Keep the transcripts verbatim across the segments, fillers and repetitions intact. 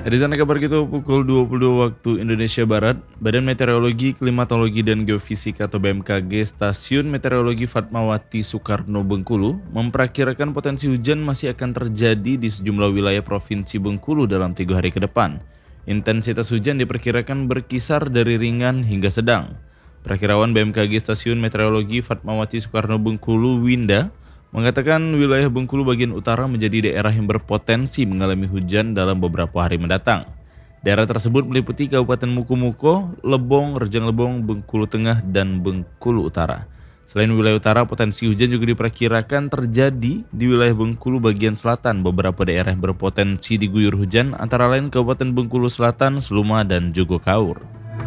Di sana kabar kita pukul dua puluh dua waktu Indonesia Barat, Badan Meteorologi, Klimatologi dan Geofisika atau B M K G Stasiun Meteorologi Fatmawati Soekarno Bengkulu memperkirakan potensi hujan masih akan terjadi di sejumlah wilayah Provinsi Bengkulu dalam tiga hari ke depan. Intensitas hujan diperkirakan berkisar dari ringan hingga sedang. Perakirawan B M K G Stasiun Meteorologi Fatmawati Soekarno Bengkulu Winda mengatakan wilayah Bengkulu bagian utara menjadi daerah yang berpotensi mengalami hujan dalam beberapa hari mendatang. Daerah tersebut meliputi Kabupaten Mukumuko, Lebong, Rejang Lebong, Bengkulu Tengah, dan Bengkulu Utara. Selain wilayah utara, potensi hujan juga diperkirakan terjadi di wilayah Bengkulu bagian selatan. Beberapa daerah yang berpotensi diguyur hujan antara lain Kabupaten Bengkulu Selatan, Seluma, dan Jogokaur.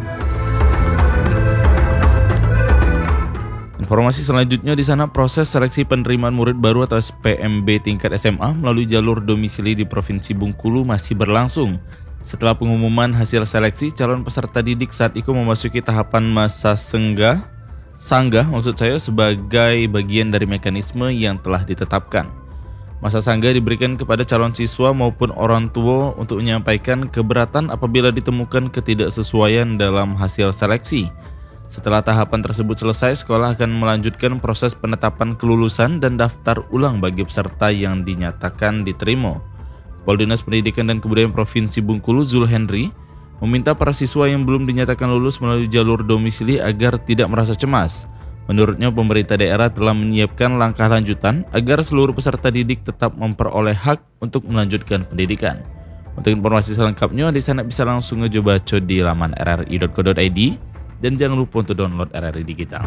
Informasi selanjutnya di sana, proses seleksi penerimaan murid baru atau S P M B tingkat S M A melalui jalur domisili di Provinsi Bengkulu masih berlangsung. Setelah pengumuman hasil seleksi, calon peserta didik saat itu memasuki tahapan masa senggah, sanggah maksud saya sebagai bagian dari mekanisme yang telah ditetapkan. Masa sanggah diberikan kepada calon siswa maupun orang tua untuk menyampaikan keberatan apabila ditemukan ketidaksesuaian dalam hasil seleksi. Setelah tahapan tersebut selesai, sekolah akan melanjutkan proses penetapan kelulusan dan daftar ulang bagi peserta yang dinyatakan diterima. Kepala Dinas Pendidikan dan Kebudayaan Provinsi Bengkulu, Zul Henry, meminta para siswa yang belum dinyatakan lulus melalui jalur domisili agar tidak merasa cemas. Menurutnya, pemerintah daerah telah menyiapkan langkah lanjutan agar seluruh peserta didik tetap memperoleh hak untuk melanjutkan pendidikan. Untuk informasi selengkapnya, di sana bisa langsung ngecoba di laman r r i dot co dot i d. Dan jangan lupa untuk download R R I Digital.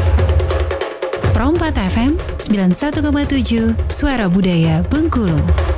Pro empat F M sembilan puluh satu koma tujuh Suara Budaya Bengkulu.